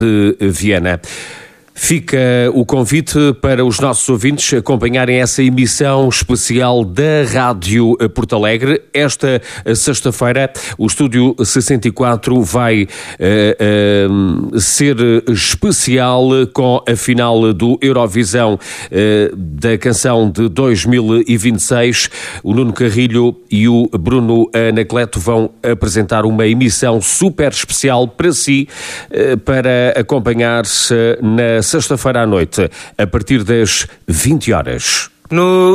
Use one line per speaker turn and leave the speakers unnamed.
de Viana. Fica o convite para os nossos ouvintes acompanharem essa emissão especial da Rádio Porto Alegre. Esta sexta-feira, o Estúdio 64 vai ser especial com a final do Eurovisão da canção de 2026. O Nuno Carrilho e o Bruno Anacleto vão apresentar uma emissão super especial para si, para acompanhar-se na sexta-feira à noite, a partir das 20 horas.